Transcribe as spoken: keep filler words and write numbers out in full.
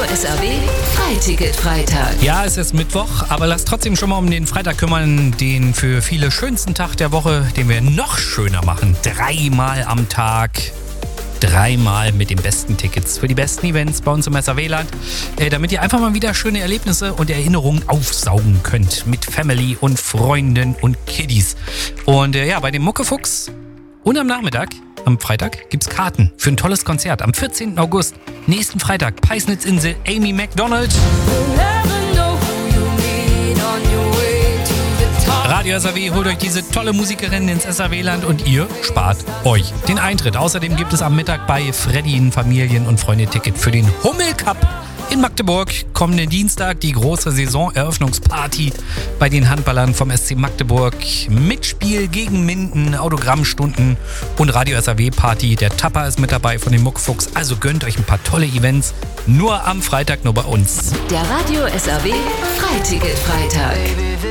S R W Freiticket-Freitag. Ja, es ist Mittwoch, aber lasst trotzdem schon mal um den Freitag kümmern, den für viele schönsten Tag der Woche, den wir noch schöner machen. Dreimal am Tag. Dreimal mit den besten Tickets für die besten Events bei uns im S R W-Land, äh, damit ihr einfach mal wieder schöne Erlebnisse und Erinnerungen aufsaugen könnt mit Family und Freunden und Kiddies. Und äh, ja, bei dem Muckefuchs und am Nachmittag, am Freitag, gibt's Karten für ein tolles Konzert am vierzehnten August. Nächsten Freitag, Peisnitzinsel, Amy Macdonald. Radio S R W holt euch diese tolle Musikerin ins S R W-Land und ihr spart euch den Eintritt. Außerdem gibt es am Mittag bei Freddy ein Familien- und Freunde-Ticket für den Hummel-Cup in Magdeburg. Kommenden Dienstag die große Saisoneröffnungsparty bei den Handballern vom S C Magdeburg. Mitspiel gegen Minden, Autogrammstunden und Radio S R W-Party. Der Tapper ist mit dabei von dem Muckfuchs. Also gönnt euch ein paar tolle Events. Nur am Freitag, nur bei uns. Der Radio S R W Freiticket-Freitag.